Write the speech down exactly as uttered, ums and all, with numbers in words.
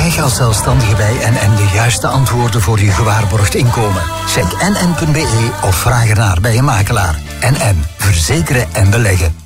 Krijg als zelfstandige bij N N de juiste antwoorden voor je gewaarborgd inkomen. Check n n punt b e of vraag ernaar bij een makelaar. N N. Verzekeren en beleggen.